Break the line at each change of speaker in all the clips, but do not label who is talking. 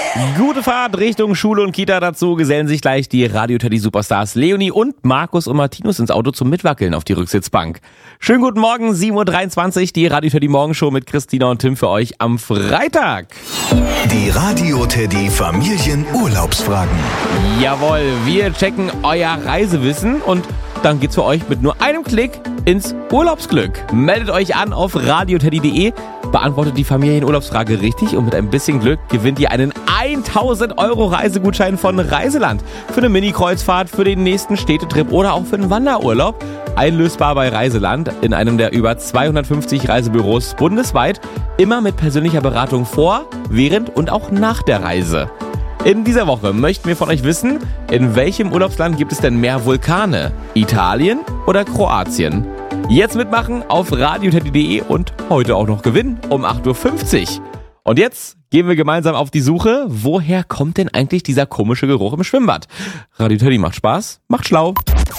Gute Fahrt Richtung Schule und Kita. Dazu gesellen sich gleich die Radio Teddy Superstars Leonie und Markus und Martinus ins Auto zum Mitwackeln auf die Rücksitzbank. Schönen guten Morgen, 7.23 Uhr, die Radio Teddy Morgenshow mit Christina und Tim für euch am Freitag.
Die Radio Teddy Familienurlaubsfragen.
Jawohl, wir checken euer Reisewissen und dann geht's für euch mit nur einem Klick ins Urlaubsglück. Meldet euch an auf radioteddy.de, beantwortet die Familienurlaubsfrage richtig und mit ein bisschen Glück gewinnt ihr einen 1.000 € Reisegutschein von Reiseland. Für eine Mini-Kreuzfahrt, für den nächsten Städtetrip oder auch für einen Wanderurlaub. Einlösbar bei Reiseland in einem der über 250 Reisebüros bundesweit. Immer mit persönlicher Beratung vor, während und auch nach der Reise. In dieser Woche möchten wir von euch wissen, in welchem Urlaubsland gibt es denn mehr Vulkane? Italien oder Kroatien? Jetzt mitmachen auf radioteddy.de und heute auch noch gewinnen um 8.50 Uhr. Und jetzt gehen wir gemeinsam auf die Suche, woher kommt denn eigentlich dieser komische Geruch im Schwimmbad? Radio Teddy macht Spaß, macht schlau.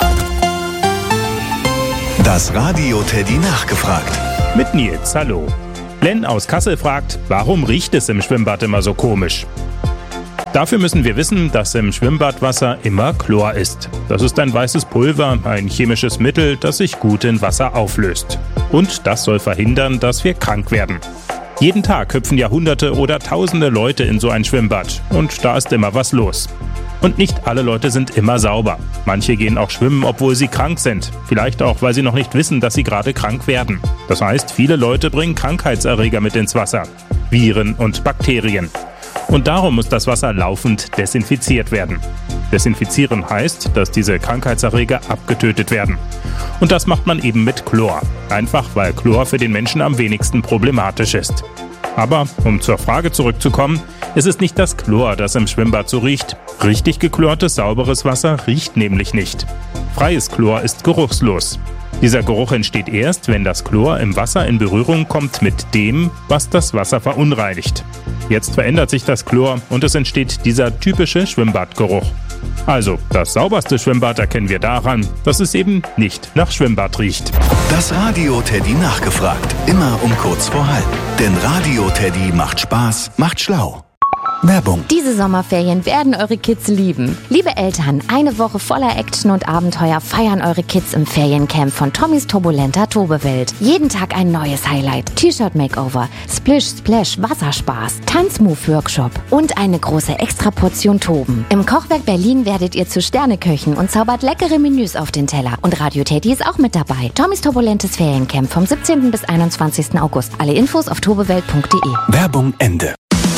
Das Radio Teddy nachgefragt.
Mit Nils, hallo. Len aus Kassel fragt, warum riecht es im Schwimmbad immer so komisch? Dafür müssen wir wissen, dass im Schwimmbadwasser immer Chlor ist. Das ist ein weißes Pulver, ein chemisches Mittel, das sich gut in Wasser auflöst. Und das soll verhindern, dass wir krank werden. Jeden Tag hüpfen ja Hunderte oder Tausende Leute in so ein Schwimmbad. Und da ist immer was los. Und nicht alle Leute sind immer sauber. Manche gehen auch schwimmen, obwohl sie krank sind. Vielleicht auch, weil sie noch nicht wissen, dass sie gerade krank werden. Das heißt, viele Leute bringen Krankheitserreger mit ins Wasser. Viren und Bakterien. Und darum muss das Wasser laufend desinfiziert werden. Desinfizieren heißt, dass diese Krankheitserreger abgetötet werden. Und das macht man eben mit Chlor. Einfach, weil Chlor für den Menschen am wenigsten problematisch ist. Aber, um zur Frage zurückzukommen, es ist nicht das Chlor, das im Schwimmbad so riecht. Richtig geklortes, sauberes Wasser riecht nämlich nicht. Freies Chlor ist geruchslos. Dieser Geruch entsteht erst, wenn das Chlor im Wasser in Berührung kommt mit dem, was das Wasser verunreinigt. Jetzt verändert sich das Chlor und es entsteht dieser typische Schwimmbadgeruch. Also, das sauberste Schwimmbad erkennen wir daran, dass es eben nicht nach Schwimmbad riecht.
Das Radio Teddy nachgefragt. Immer um kurz vor halb. Denn Radio Teddy macht Spaß, macht schlau. Werbung.
Diese Sommerferien werden eure Kids lieben. Liebe Eltern, eine Woche voller Action und Abenteuer feiern eure Kids im Feriencamp von Tommys turbulenter Tobewelt. Jeden Tag ein neues Highlight. T-Shirt-Makeover, Splish-Splash, Wasserspaß, Tanzmove-Workshop und eine große Extraportion Toben. Im Kochwerk Berlin werdet ihr zu Sterneköchen und zaubert leckere Menüs auf den Teller. Und Radio Teddy ist auch mit dabei. Tommys turbulentes Feriencamp vom 17. bis 21. August. Alle Infos auf tobewelt.de.
Werbung Ende.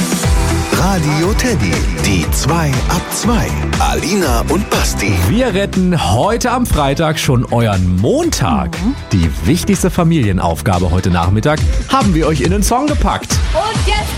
Radio Teddy, die 2 ab 2. Alina und Basti.
Wir retten heute am Freitag schon euren Montag. Die wichtigste Familienaufgabe heute Nachmittag haben wir euch in den Song gepackt.
Und jetzt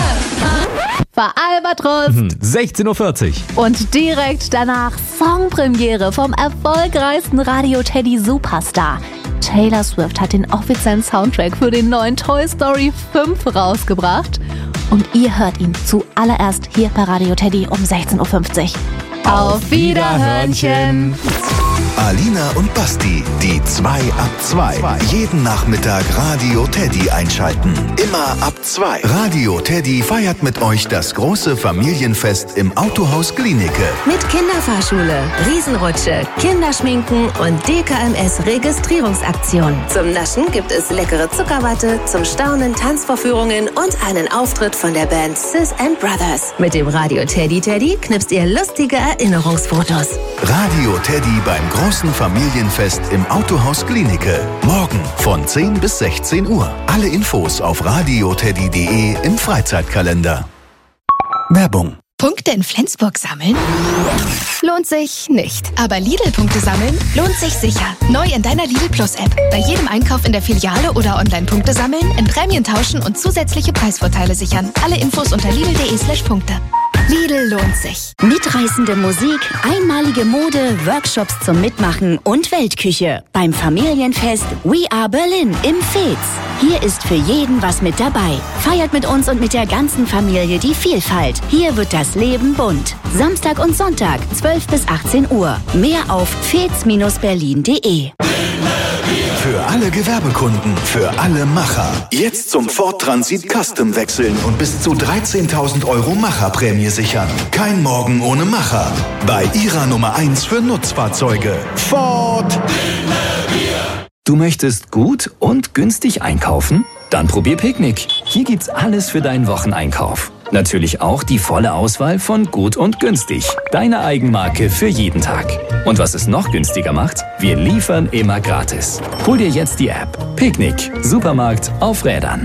alle! War Albatros.
16.40 Uhr.
Und direkt danach Songpremiere vom erfolgreichsten Radio Teddy Superstar. Taylor Swift hat den offiziellen Soundtrack für den neuen Toy Story 5 rausgebracht. Und ihr hört ihn zuallererst hier bei Radio Teddy um 16.50 Uhr. Auf Wiederhörnchen!
Alina und Basti, die 2 ab 2. Jeden Nachmittag Radio Teddy einschalten. Immer ab 2. Radio Teddy feiert mit euch das große Familienfest im Autohaus Glienicke.
Mit Kinderfahrschule, Riesenrutsche, Kinderschminken und DKMS-Registrierungsaktion. Zum Naschen gibt es leckere Zuckerwatte, zum Staunen Tanzvorführungen und einen Auftritt von der Band Sis and Brothers. Mit dem Radio Teddy knipst ihr lustige Erinnerungsfotos.
Radio Teddy beim großen Familienfest im Autohaus Glienicke. Morgen von 10 bis 16 Uhr. Alle Infos auf radioteddy.de im Freizeitkalender. Werbung.
Punkte in Flensburg sammeln? Lohnt sich nicht. Aber Lidl-Punkte sammeln lohnt sich sicher. Neu in deiner Lidl Plus-App. Bei jedem Einkauf in der Filiale oder online Punkte sammeln, in Prämien tauschen und zusätzliche Preisvorteile sichern. Alle Infos unter lidl.de/Punkte. Lidl lohnt sich.
Mitreißende Musik, einmalige Mode, Workshops zum Mitmachen und Weltküche. Beim Familienfest We Are Berlin im Fez. Hier ist für jeden was mit dabei. Feiert mit uns und mit der ganzen Familie die Vielfalt. Hier wird das Leben bunt. Samstag und Sonntag, 12 bis 18 Uhr. Mehr auf fez-berlin.de.
Für alle Gewerbekunden, für alle Macher. Jetzt zum Ford Transit Custom wechseln und bis zu 13.000 € Macherprämie sichern. Kein Morgen ohne Macher. Bei Ihrer Nummer 1 für Nutzfahrzeuge. Ford.
Du möchtest gut und günstig einkaufen? Dann probier Picknick. Hier gibt's alles für deinen Wocheneinkauf. Natürlich auch die volle Auswahl von Gut und Günstig. Deine Eigenmarke für jeden Tag. Und was es noch günstiger macht? Wir liefern immer gratis. Hol dir jetzt die App. Picknick. Supermarkt auf Rädern.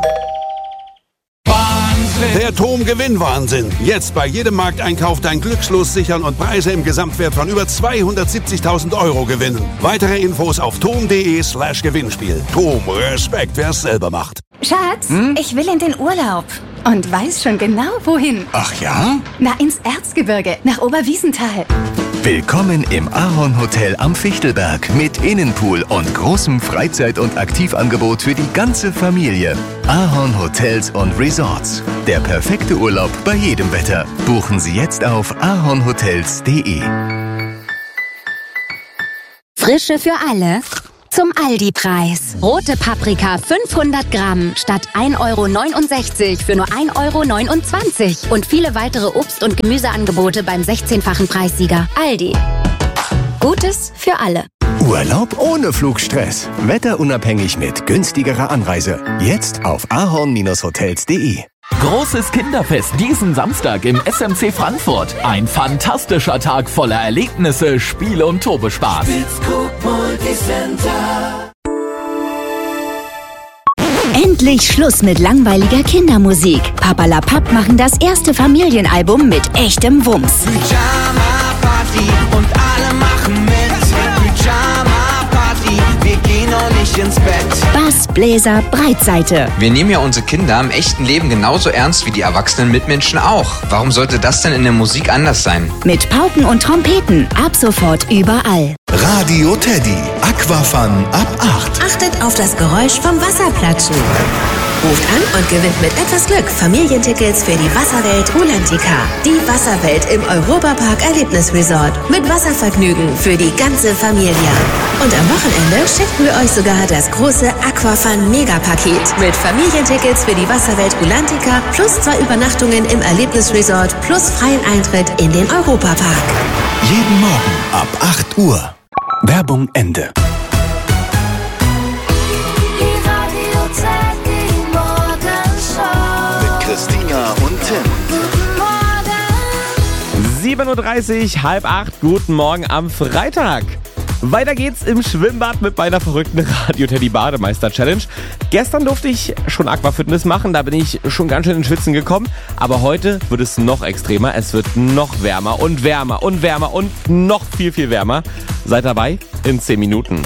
Der TOM-Gewinn-Wahnsinn. Jetzt bei jedem Markteinkauf dein Glückslos sichern und Preise im Gesamtwert von über 270.000 € gewinnen. Weitere Infos auf tom.de/Gewinnspiel. TOM, Respekt, wer es selber macht.
Schatz, ich will in den Urlaub. Und weiß schon genau, wohin.
Ach ja?
Na, ins Erzgebirge, nach Oberwiesenthal.
Willkommen im Ahorn Hotel am Fichtelberg mit Innenpool und großem Freizeit- und Aktivangebot für die ganze Familie. Ahorn Hotels und Resorts. Der perfekte Urlaub bei jedem Wetter. Buchen Sie jetzt auf ahornhotels.de.
Frische für alle zum Aldi-Preis. Rote Paprika 500 Gramm statt 1,69 € für nur 1,29 € und viele weitere Obst- und Gemüseangebote beim 16-fachen Preissieger. Aldi. Gutes für alle.
Urlaub ohne Flugstress. Wetterunabhängig mit günstigerer Anreise. Jetzt auf ahorn-hotels.de.
Großes Kinderfest diesen Samstag im SMC Frankfurt. Ein fantastischer Tag voller Erlebnisse, Spiele und Turbospaß.
Endlich Schluss mit langweiliger Kindermusik. Papalapap machen das erste Familienalbum mit echtem Wumms.
Pyjama-Party und alle machen mit. Pyjama-Party, wir gehen noch nicht ins Bett.
Bass, Bläser, Breitseite.
Wir nehmen ja unsere Kinder im echten Leben genauso ernst wie die erwachsenen Mitmenschen auch. Warum sollte das denn in der Musik anders sein?
Mit Pauken und Trompeten. Ab sofort überall.
Radio Teddy. Aquafun ab 8.
Achtet auf das Geräusch vom Wasserplatschen. Ruft an und gewinnt mit etwas Glück Familientickets für die Wasserwelt Rulantica. Die Wasserwelt im Europapark Erlebnisresort. Mit Wasservergnügen für die ganze Familie. Und am Wochenende schicken wir euch sogar das große Aquafun Megapaket. Mit Familientickets für die Wasserwelt Rulantica plus 2 Übernachtungen im Erlebnisresort plus freien Eintritt in den Europapark.
Jeden Morgen ab 8 Uhr. Werbung Ende. Christina und Tim.
7:30 Uhr, 7:30, guten Morgen am Freitag. Weiter geht's im Schwimmbad mit meiner verrückten Radio Teddy Bademeister Challenge. Gestern durfte ich schon Aquafitness machen, da bin ich schon ganz schön ins Schwitzen gekommen. Aber heute wird es noch extremer, es wird noch wärmer und wärmer und wärmer und noch viel, viel wärmer. Seid dabei in 10 Minuten.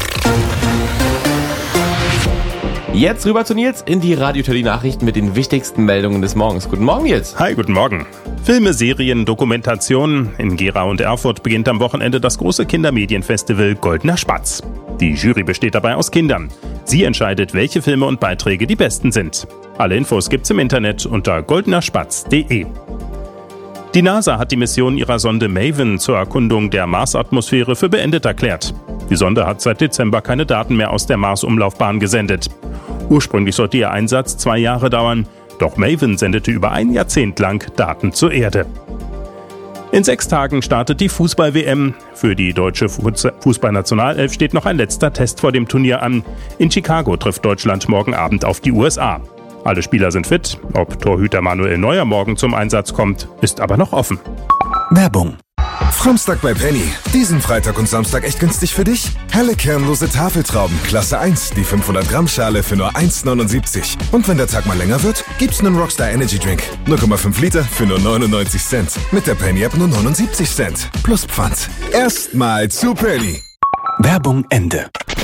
Jetzt rüber zu Nils in die Radio Teddy Nachrichten mit den wichtigsten Meldungen des Morgens. Guten Morgen, Nils.
Hi, guten Morgen. Filme, Serien, Dokumentationen. In Gera und Erfurt beginnt am Wochenende das große Kindermedienfestival Goldener Spatz. Die Jury besteht dabei aus Kindern. Sie entscheidet, welche Filme und Beiträge die besten sind. Alle Infos gibt's im Internet unter goldenerspatz.de. Die NASA hat die Mission ihrer Sonde Maven zur Erkundung der Marsatmosphäre für beendet erklärt. Die Sonde hat seit Dezember keine Daten mehr aus der Mars-Umlaufbahn gesendet. Ursprünglich sollte ihr Einsatz 2 Jahre dauern, doch Maven sendete über ein Jahrzehnt lang Daten zur Erde. In 6 Tagen startet die Fußball-WM. Für die deutsche Fußballnationalelf steht noch ein letzter Test vor dem Turnier an. In Chicago trifft Deutschland morgen Abend auf die USA. Alle Spieler sind fit. Ob Torhüter Manuel Neuer morgen zum Einsatz kommt, ist aber noch offen.
Werbung.
Samstag bei Penny. Diesen Freitag und Samstag echt günstig für dich? Helle kernlose Tafeltrauben, Klasse 1, die 500 Gramm Schale für nur 1,79. Und wenn der Tag mal länger wird, gibt's einen Rockstar Energy Drink. 0,5 Liter für nur 99 Cent. Mit der Penny App nur 79 Cent. Plus Pfand. Erstmal zu Penny.
Werbung Ende.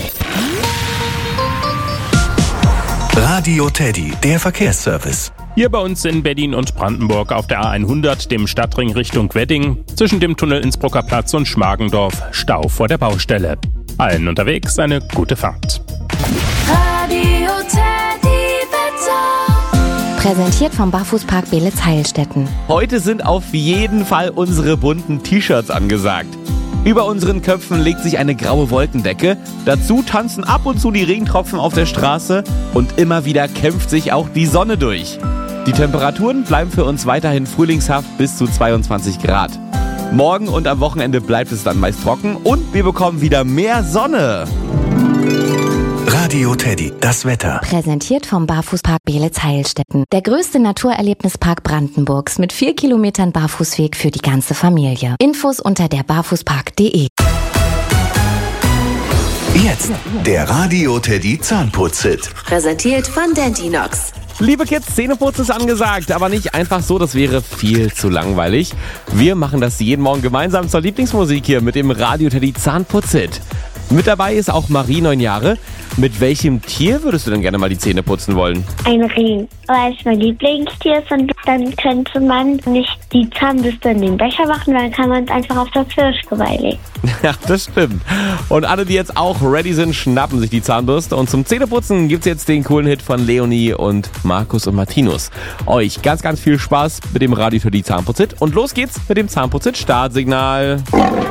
Radio Teddy, der Verkehrsservice.
Hier bei uns in Berlin und Brandenburg auf der A100, dem Stadtring Richtung Wedding, zwischen dem Tunnel Innsbrucker Platz und Schmargendorf, Stau vor der Baustelle. Allen unterwegs eine gute Fahrt.
Radio Teddy Wetter. Präsentiert vom Barfußpark Beelitz Heilstätten.
Heute sind auf jeden Fall unsere bunten T-Shirts angesagt. Über unseren Köpfen legt sich eine graue Wolkendecke. Dazu tanzen ab und zu die Regentropfen auf der Straße und immer wieder kämpft sich auch die Sonne durch. Die Temperaturen bleiben für uns weiterhin frühlingshaft bis zu 22 Grad. Morgen und am Wochenende bleibt es dann meist trocken und wir bekommen wieder mehr Sonne.
Radio Teddy, das Wetter.
Präsentiert vom Barfußpark Beelitz-Heilstätten. Der größte Naturerlebnispark Brandenburgs mit 4 Kilometern Barfußweg für die ganze Familie. Infos unter der barfußpark.de.
Jetzt der Radio Teddy Zahnputz-Hit.
Präsentiert von Dentinox.
Liebe Kids, Zähneputzen ist angesagt, aber nicht einfach so, das wäre viel zu langweilig. Wir machen das jeden Morgen gemeinsam zur Lieblingsmusik hier mit dem Radio Teddy Zahnputz-Hit. Mit dabei ist auch Marie, 9 Jahre. Mit welchem Tier würdest du denn gerne mal die Zähne putzen wollen?
Ein Reh, weil es mein Lieblingstier ist und dann könnte man nicht die Zahnbürste in den Becher machen, dann kann man es einfach auf das Hirschgeweih legen.
Ja, das stimmt. Und alle, die jetzt auch ready sind, schnappen sich die Zahnbürste. Und zum Zähneputzen gibt's jetzt den coolen Hit von Leonie und Markus und Martinus. Euch ganz, ganz viel Spaß mit dem Radio Teddy Zahnputz-Hit. Und los geht's mit dem Zahnputz-Hit Startsignal.